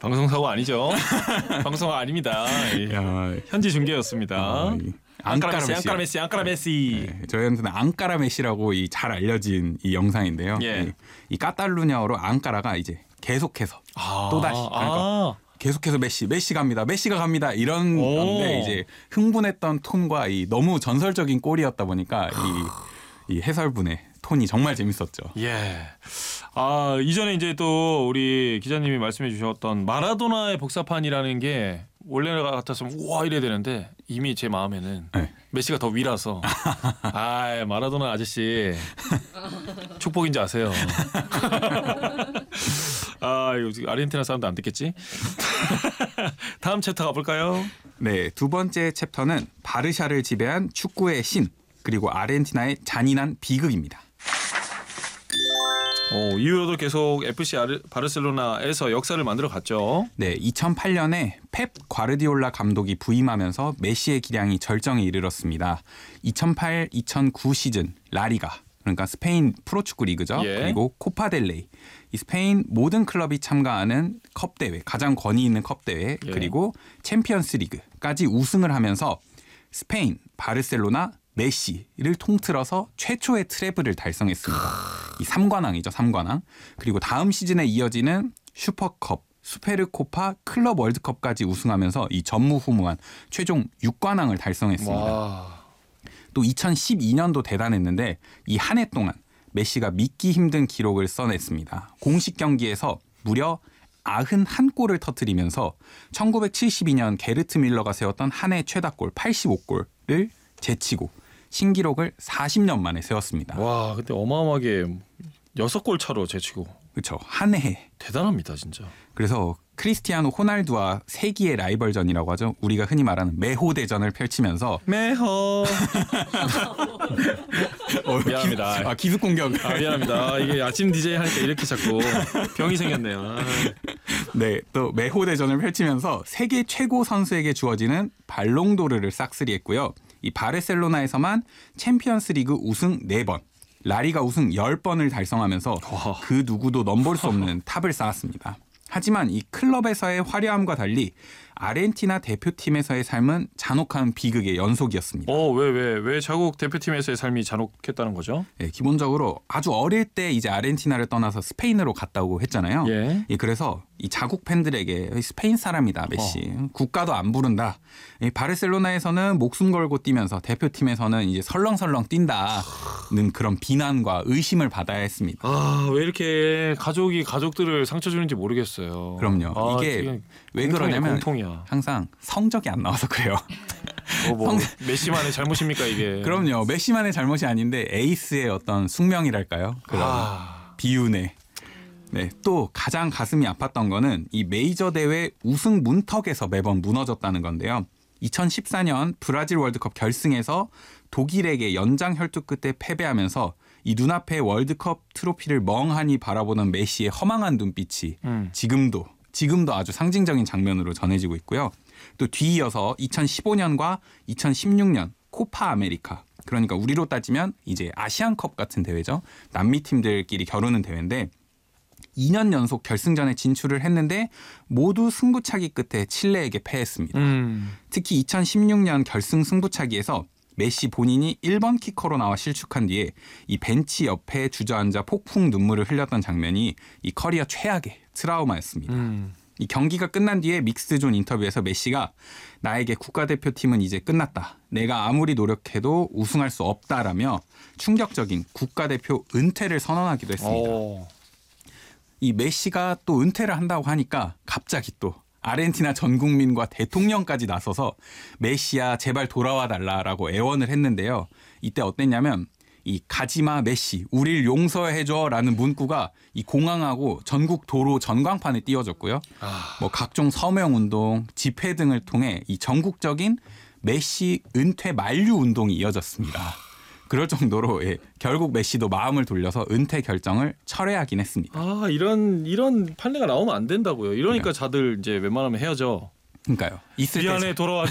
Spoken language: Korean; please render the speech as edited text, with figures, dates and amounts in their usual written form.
방송사고 아니죠? 방송사고 아닙니다. 현지 중계였습니다. 앙카라 메시. 네, 저희한테는 앙카라 메시라고 잘 알려진 이 영상인데요. 예. 이 카탈루냐어로 앙카라가 이제 계속해서 또다시 그러니까 계속해서 메시가 갑니다 이런 건데 이제 흥분했던 톤과 이 너무 전설적인 골이었다 보니까 이 해설분의 톤이 정말 재밌었죠. 예. 이전에 이제 또 우리 기자님이 말씀해 주셨던 마라도나의 복사판이라는 게 원래 같았으면 우와 이래야 되는데 이미 제 마음에는 네. 메시가 더 위라서 마라도나 아저씨 축복인지 아세요? 이거 아르헨티나 사람도 안 듣겠지? 다음 챕터 가볼까요? 네, 두 번째 챕터는 바르샤를 지배한 축구의 신 그리고 아르헨티나의 잔인한 비극입니다. 이후로도 계속 FC 바르셀로나에서 역사를 만들어 갔죠. 네, 2008년에 펩 과르디올라 감독이 부임하면서 메시의 기량이 절정에 이르렀습니다. 2008-2009 시즌 라리가 그러니까 스페인 프로축구 리그죠. 예. 그리고 코파델레이 이 스페인 모든 클럽이 참가하는 컵 대회 가장 권위 있는 컵 대회 예. 그리고 챔피언스 리그까지 우승을 하면서 스페인 바르셀로나 메시를 통틀어서 최초의 트래블을 달성했습니다. 이 3관왕이죠. 3관왕. 그리고 다음 시즌에 이어지는 슈퍼컵, 수페르코파, 클럽 월드컵까지 우승하면서 이 전무후무한 최종 6관왕을 달성했습니다. 와. 또 2012년도 대단했는데 이 한 해 동안 메시가 믿기 힘든 기록을 써냈습니다. 공식 경기에서 무려 91골을 터뜨리면서 1972년 게르트 밀러가 세웠던 한 해 최다골 85골을 제치고 신기록을 40년 만에 세웠습니다. 와, 그때 어마어마하게 6골 차로 제치고. 그렇죠. 한 해. 대단합니다, 진짜. 그래서 크리스티아노 호날두와 세기의 라이벌전이라고 하죠. 우리가 흔히 말하는 메호 대전을 펼치면서 메호. 미안합니다. 기습 공격. 미안합니다. 이게 아침 DJ 하니까 이렇게 자꾸 병이 생겼네요. 네, 또 메호 대전을 펼치면서 세계 최고 선수에게 주어지는 발롱도르를 싹쓸이했고요. 이 바르셀로나에서만 챔피언스리그 우승 4번, 라리가 우승 10번을 달성하면서 그 누구도 넘볼 수 없는 탑을 쌓았습니다. 하지만 이 클럽에서의 화려함과 달리 아르헨티나 대표팀에서의 삶은 잔혹한 비극의 연속이었습니다. 왜 자국 대표팀에서의 삶이 잔혹했다는 거죠? 네, 기본적으로 아주 어릴 때 이제 아르헨티나를 떠나서 스페인으로 갔다고 했잖아요. 예. 그래서 이 자국 팬들에게 스페인 사람이다 메시, 국가도 안 부른다. 바르셀로나에서는 목숨 걸고 뛰면서 대표팀에서는 이제 설렁설렁 뛴다는 그런 비난과 의심을 받아야 했습니다. 왜 이렇게 가족들을 상처 주는지 모르겠어요. 그럼요. 이게 왜 그러냐면 공통이야. 항상 성적이 안 나와서 그래요. 메시만의 잘못입니까 이게? 그럼요. 메시만의 잘못이 아닌데 에이스의 어떤 숙명이랄까요? 그런 비운의. 네, 또 가장 가슴이 아팠던 거는 이 메이저 대회 우승 문턱에서 매번 무너졌다는 건데요. 2014년 브라질 월드컵 결승에서 독일에게 연장 혈투 끝에 패배하면서 이 눈앞에 월드컵 트로피를 멍하니 바라보는 메시의 허망한 눈빛이 지금도 아주 상징적인 장면으로 전해지고 있고요. 또 뒤이어서 2015년과 2016년 코파 아메리카, 그러니까 우리로 따지면 이제 아시안컵 같은 대회죠. 남미 팀들끼리 겨루는 대회인데 2년 연속 결승전에 진출을 했는데 모두 승부차기 끝에 칠레에게 패했습니다. 특히 2016년 결승 승부차기에서 메시 본인이 1번 키커로 나와 실축한 뒤에 이 벤치 옆에 주저앉아 폭풍 눈물을 흘렸던 장면이 이 커리어 최악의 트라우마였습니다. 이 경기가 끝난 뒤에 믹스존 인터뷰에서 메시가 나에게 국가대표팀은 이제 끝났다. 내가 아무리 노력해도 우승할 수 없다라며 충격적인 국가대표 은퇴를 선언하기도 했습니다. 이 메시가 또 은퇴를 한다고 하니까 갑자기 또 아르헨티나 전 국민과 대통령까지 나서서 메시야 제발 돌아와 달라라고 애원을 했는데요. 이때 어땠냐면 이 가지마 메시 우릴 용서해줘라는 문구가 이 공항하고 전국 도로 전광판에 띄워졌고요. 뭐 각종 서명운동, 집회 등을 통해 이 전국적인 메시 은퇴 만류 운동이 이어졌습니다. 그럴 정도로 결국 메시도 마음을 돌려서 은퇴 결정을 철회하긴 했습니다. 이런 판례가 나오면 안 된다고요. 이러니까 다들 이제 웬만하면 헤어져. 그러니까요. 있을 미안해 돌아와.